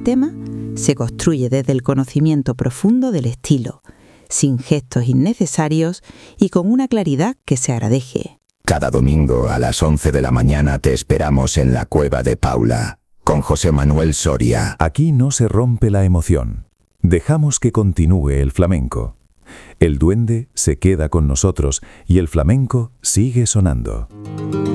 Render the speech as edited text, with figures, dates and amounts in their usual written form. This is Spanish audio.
tema se construye desde el conocimiento profundo del estilo, sin gestos innecesarios y con una claridad que se agradece. Cada domingo a las 11 de la mañana te esperamos en la Cueva de Paula, con José Manuel Soria. Aquí no se rompe la emoción. Dejamos que continúe el flamenco. El duende se queda con nosotros y el flamenco sigue sonando.